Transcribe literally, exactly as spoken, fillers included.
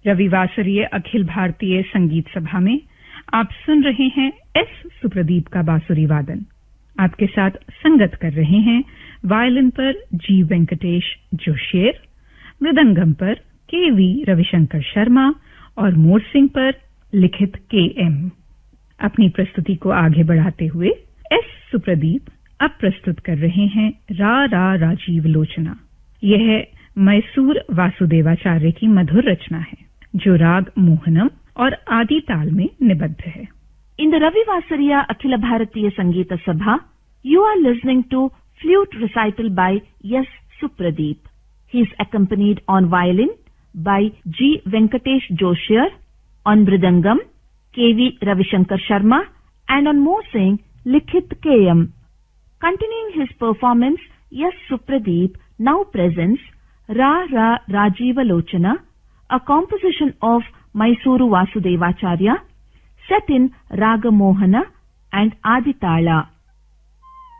रविवासरीय अखिल भारतीय संगीत सभा में आप सुन रहे हैं एस सुप्रदीप का बांसुरी वादन। आपके साथ संगत कर रहे हैं वायलिन पर जी वेंकटेश जोशियर, मृदंगम पर के वी रविशंकर शर्मा और मोरसिंग पर लिखित के एम। अपनी प्रस्तुति को आगे बढ़ाते हुए एस सुप्रदीप अब प्रस्तुत कर रहे हैं रा रा राजीव लोचना। यह मैसूर वासुदेवाचार्य की मधुर रचना है जो राग मोहनम और आदि ताल में निबद्ध है। In the Ravivasariya Akhila Bharatiya Sangeeta Sabha, you are listening to flute recital by S. Supradeep. He is accompanied on violin by G. Venkatesh Joshir, on mridangam K V Ravishankar Sharma, and on morsing Likhit K M. Continuing his performance, S. Supradeep now presents Ra Ra Rajiva Lochana, a composition of Mysuru Vasudevacharya, set in Raga Mohana and Aditala.